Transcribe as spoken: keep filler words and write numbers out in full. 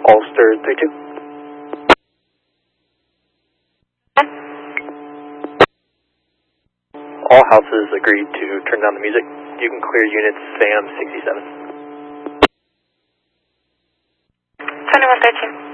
Ulster three two. All houses agreed to turn down the music. You can clear units SAM sixty-seven. twenty-one thirteen.